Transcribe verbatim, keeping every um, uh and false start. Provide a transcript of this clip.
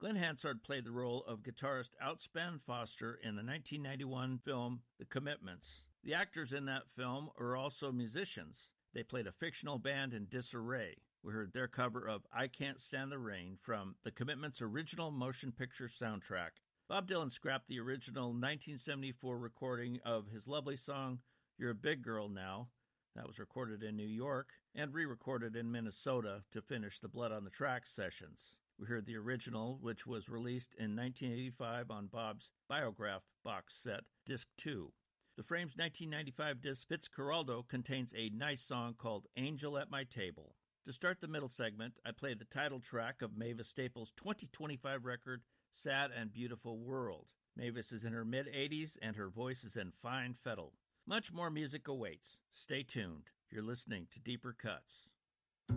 Glenn Hansard played the role of guitarist Outspan Foster in the nineteen ninety-one film The Commitments. The actors in that film are also musicians. They played a fictional band in disarray. We heard their cover of I Can't Stand the Rain from The Commitments' original motion picture soundtrack. Bob Dylan scrapped the original nineteen seventy-four recording of his lovely song, You're a Big Girl Now. That was recorded in New York and re-recorded in Minnesota to finish the Blood on the Tracks sessions. We heard the original, which was released in nineteen eighty-five on Bob's Biograph box set, Disc two. The Frames nineteen ninety-five disc Fitzcarraldo contains a nice song called Angel at My Table. To start the middle segment, I played the title track of Mavis Staples' twenty twenty-five record, Sad and Beautiful World. Mavis is in her mid-eighties and her voice is in fine fettle. Much more music awaits. Stay tuned. You're listening to Deeper Cuts.